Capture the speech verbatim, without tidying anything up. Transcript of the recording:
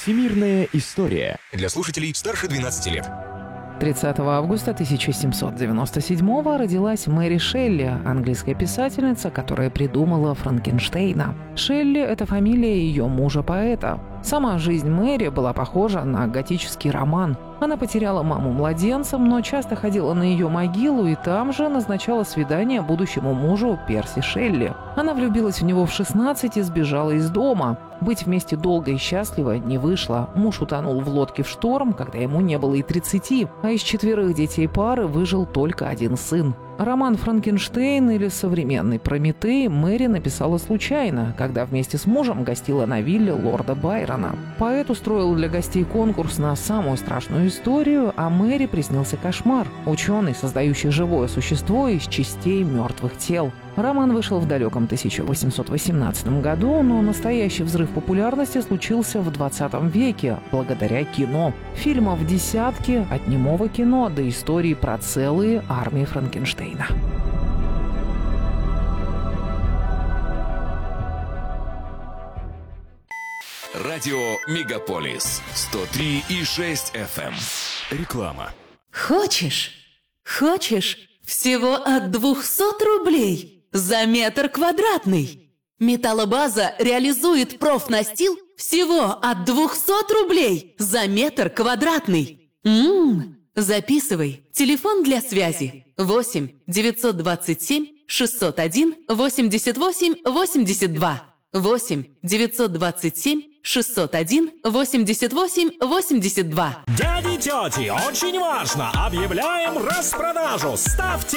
Всемирная история. Для слушателей старше двенадцати лет. тридцатого августа тысяча семьсот девяносто седьмого родилась Мэри Шелли, английская писательница, которая придумала Франкенштейна. Шелли – это фамилия ее мужа-поэта. Сама жизнь Мэри была похожа на готический роман. Она потеряла маму младенцем, но часто ходила на ее могилу и там же назначала свидание будущему мужу Перси Шелли. Она влюбилась в него в шестнадцать и сбежала из дома. Быть вместе долго и счастливо не вышло. Муж утонул в лодке в шторм, когда ему не было и тридцати, а из четверых детей пары выжил только один сын. Роман «Франкенштейн» или современный «Прометей» Мэри написала случайно, когда вместе с мужем гостила на вилле лорда Байрона. Поэт устроил для гостей конкурс на самую страшную историю, а Мэри приснился кошмар – ученый, создающий живое существо из частей мертвых тел. Роман вышел в далеком тысяча восемьсот восемнадцатом году, но настоящий взрыв популярности случился в двадцатом веке благодаря кино. Фильмов десятки, от немого кино до истории про целые армии Франкенштейна. Радио Мегаполис сто три и шесть эф эм. Реклама. Хочешь? Хочешь? Всего от двухсот рублей за метр квадратный. Металлобаза реализует профнастил всего от двухсот рублей за метр квадратный. Ммм, записывай. Телефон для связи восемь девятьсот двадцать семь шестьсот один восемьдесят восемь восемьдесят два. восемь девятьсот двадцать семь шестьсот один восемьдесят восемь восемьдесят два. Дяди, тети, очень важно! Объявляем распродажу! Ставьте